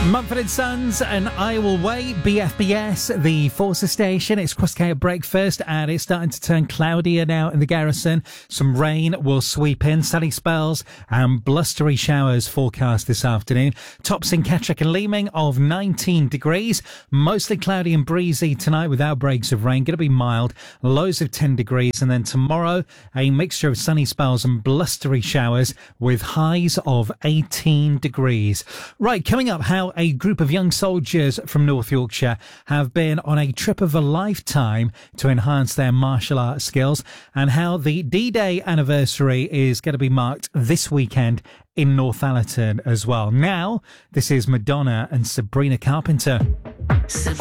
Mumford & Sons and I Will Wait, BFBS, the Forza station. It's Crosscare at breakfast and it's starting to turn cloudier now in the garrison. Some rain will sweep in, sunny spells and blustery showers forecast this afternoon. Tops in Catterick and Leeming of 19 degrees. Mostly cloudy and breezy tonight with outbreaks of rain. Going to be mild, lows of 10 degrees. And then tomorrow, a mixture of sunny spells and blustery showers with highs of 18 degrees. Right, coming up, how a group of young soldiers from North Yorkshire have been on a trip of a lifetime to enhance their martial arts skills, and how the D-Day anniversary is going to be marked this weekend in Northallerton as well. Now, this is Madonna and Sabrina Carpenter.